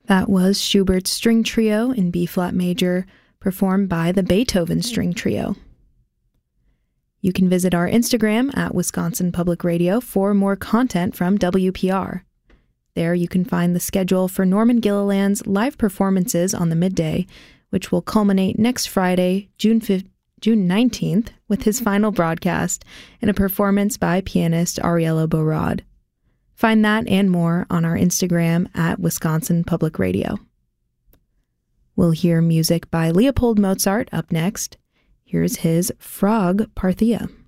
That was Schubert's String Trio in B-flat major, performed by the Beethoven String Trio. You can visit our Instagram at Wisconsin Public Radio for more content from WPR. There you can find the schedule for Norman Gilliland's live performances on the midday, which will culminate next Friday, June 19th, with his final broadcast and a performance by pianist Ariello Borad. Find that and more on our Instagram at Wisconsin Public Radio. We'll hear music by Leopold Mozart up next. Here's his Frog Parthia.